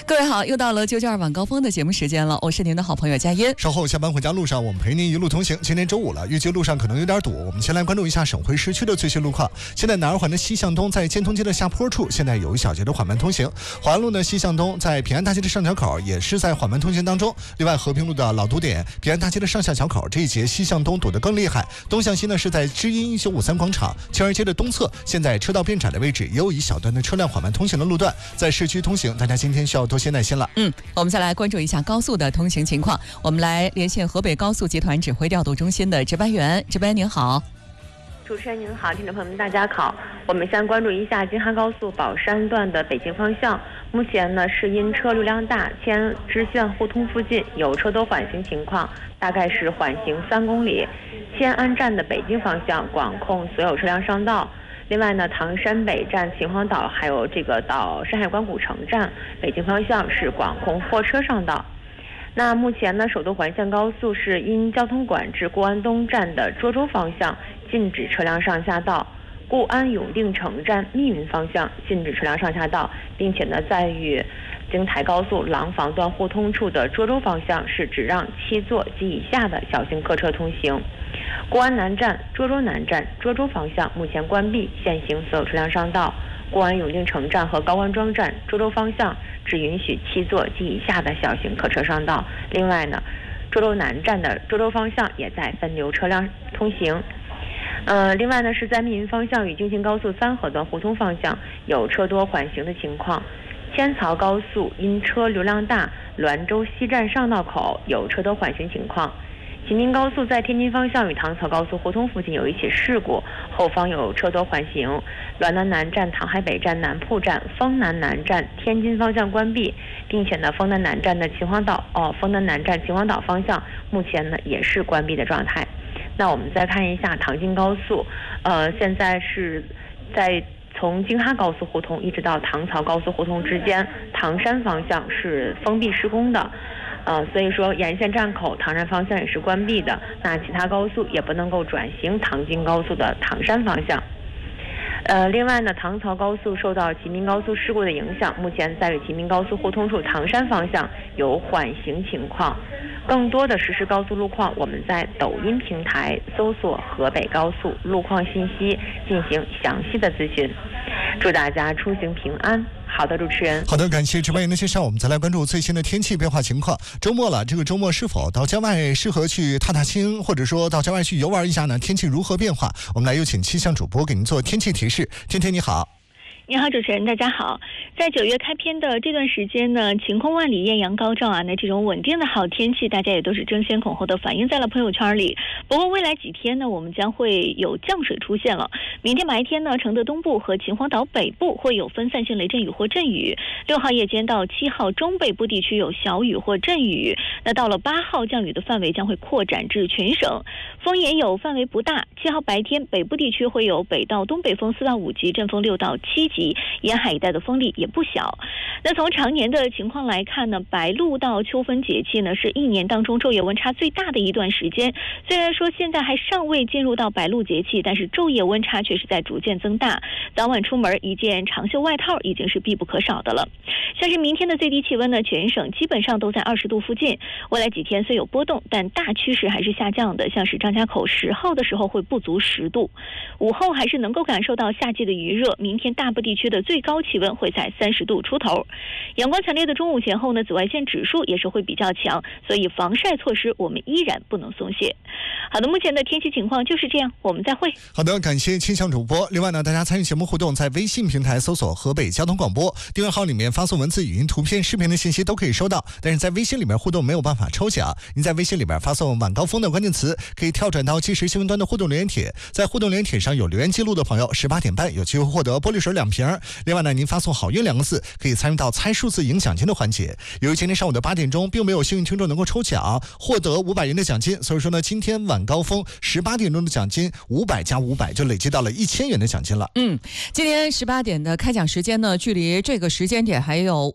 各位好，又到了992晚高峰的节目时间了，我是您的好朋友佳音。 稍后下班回家路上，我们陪您一路同行。今天周五了，预计路上可能有点堵，我们先来关注一下省会市区的最新路况。现在南二环的西向东在建通街的下坡处，现在有一小节的缓慢通行。华安路的西向东在平安大街的上桥口也是在缓慢通行当中。另外，和平路的老堵点、平安大街的上下桥口这一节西向东堵得更厉害。东向西呢是在知音1953广场、青儿街的东侧，现在车道变窄的位置也有一小段的车辆缓慢通行的路段，在市区通行，大家今天需要多些耐心了。 我们再来关注一下高速的通行情况。我们来连线河北高速集团指挥调度中心的值班员，值班员您好。 主持人您好，听众朋友们大家好。我们先关注一下京哈高速宝山段的北京方向，目前呢是因车流量大，迁支线互通附近有车多缓行情况，大概是缓行3公里。迁安站的北京方向管控所有车辆上道。另外呢，唐山北站、秦皇岛还有到山海关古城站北京方向是管控货车上道。那目前呢，首都环线高速是因交通管制，固安东站的涿州方向禁止车辆上下道，固安永定城站密云方向禁止车辆上下道，并且呢，在与京台高速廊坊段互通处的涿州方向是只让7座及以下的小型客车通行。固安南站、涿州南站、涿州方向目前关闭，限行所有车辆上道。固安永定城站和高官庄站涿州方向只允许7座及以下的小型客车上道。另外呢，涿州南站的涿州方向也在分流车辆通行。另外呢，是在密云方向与京秦高速3河段互通方向有车多缓行的情况。千曹高速因车流量大，滦州西站上道口有车多缓行情况。秦宁高速在天津方向与唐曹高速互通附近有一起事故，后方有车多缓行。滦南南站、唐海北站、南铺站、丰南南站天津方向关闭，并且呢，丰南南站的秦皇岛方向目前呢也是关闭的状态。那我们再看一下唐京高速，现在是在从京哈高速互通一直到唐曹高速互通之间，唐山方向是封闭施工的。所以说沿线站口唐山方向也是关闭的，那其他高速也不能够转行唐京高速的唐山方向。另外呢，唐曹高速受到齐民高速事故的影响，目前在与齐民高速互通处唐山方向有缓行情况。更多的实时高速路况，我们在抖音平台搜索河北高速路况信息进行详细的咨询。祝大家出行平安。好的，主持人。 好的，感谢值班员的介绍。我们再来关注最新的天气变化情况。周末了，这个周末是否到郊外适合去踏踏青，或者说到郊外去游玩一下呢？天气如何变化？我们来有请气象主播给您做天气提示。天天你好。 你好，主持人，大家好。在9月开篇的这段时间呢，晴空万里，艳阳高照啊，那这种稳定的好天气，大家也都是争先恐后的反映在了朋友圈里。不过未来几天呢，我们将会有降水出现了。明天白天呢，承德东部和秦皇岛北部会有分散性雷阵雨或阵雨。6号夜间到7号中北部地区有小雨或阵雨。那到了8号，降雨的范围将会扩展至全省，风也有范围不大。7号白天，北部地区会有北到东北风4到5级，阵风6到7级。沿海一带的风力也不小。那从常年的情况来看呢，白露到秋分节气呢，是一年当中昼夜温差最大的一段时间。虽然说现在还尚未进入到白露节气，但是昼夜温差却是在逐渐增大。早晚出门一件长袖外套已经是必不可少的了。像是明天的最低气温呢，全省基本上都在20度附近。未来几天虽有波动，但大趋势还是下降的。像是张家口10号的时候会不足10度，午后还是能够感受到夏季的余热。明天大部地区的最高气温会在30度出头。阳光强烈的中午前后呢，紫外线指数也是会比较强，所以防晒措施我们依然不能松懈。好的，目前的天气情况就是这样，我们再会。 好的，感谢气象主播。另外呢，大家参与节目互动，在微信平台搜索河北交通广播订阅号里面发送文字、语音、图片、视频的信息都可以收到，但是在微信里面互动没有办法抽奖。您在微信里面发送晚高峰的关键词，可以跳转到即时新闻端的互动留言帖，在互动留言帖上有留言记录的朋友18点半有机会获得玻璃水2瓶。另外呢，您发送好运2个字，可以参与到猜数字赢奖金的环节。由于今天上午的8点钟并没有幸运听众能够抽奖获得500元的奖金，所以说呢，今天晚高峰18点钟的奖金500加500就累积到了1000元的奖金了。 今天18点的开奖时间呢，距离这个时间点还有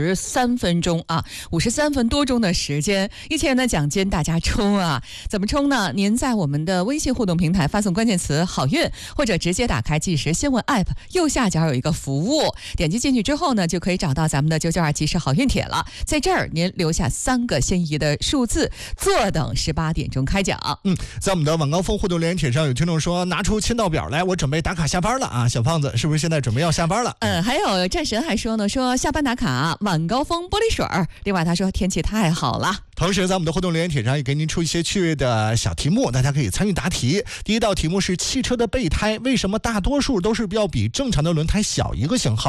53分钟啊，53分多钟的时间，1000元的奖金大家冲啊！怎么冲呢？您在我们的微信互动平台发送关键词好运，或者直接打开即时新闻 app 右下角有一个服务，点击进去之后呢，就可以找找到咱们的992即时好运帖了，在这儿您留下3个心仪的数字，坐等18点钟开奖。 在我们的晚高峰互动留言帖上，有听众说拿出签到表来，我准备打卡下班了啊！小胖子是不是现在准备要下班了？ 还有战神还说呢，说下班打卡晚高峰玻璃水儿。另外他说天气太好了。 同时在我们的互动留言帖上也给您出一些趣味的小题目，大家可以参与答题。第一道题目是汽车的备胎为什么大多数都是要比正常的轮胎小一个型号？